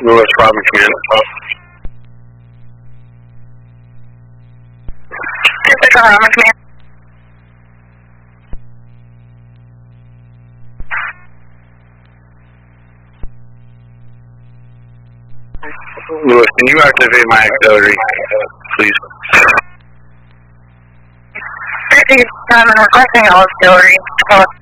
Lewis, Robin Command. Robin Command. Lewis, can you activate my auxiliary, please? I'm requesting auxiliary.